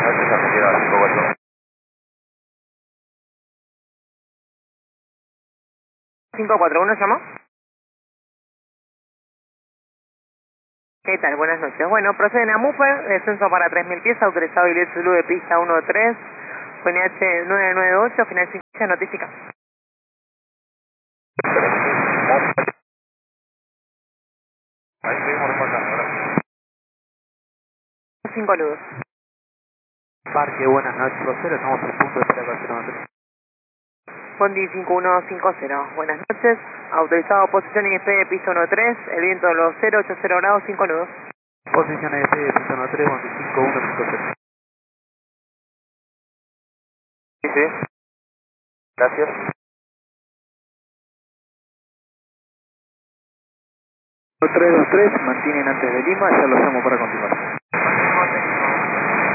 Gracias, atendido a 54. 541 llamó. ¿Qué tal? Buenas noches. Bueno, proceden a MUFE, descenso para 3.000 pies, autorizado y Zulu de pista 13, FNH 998, final 5, notifica. Ahí seguimos reportando, gracias. 5 nudos. Parque, buenas noches, Rosero, estamos al punto de espera 493. Bondi 5150, buenas noches. Autorizado posición IFP de pista 13, el viento de los 080 grados, 5 nudos. Posición EDP, punto 13, Bondi 5150. Sí, sí. Gracias. 323, mantienen antes de Lima, ya lo llamo para continuar.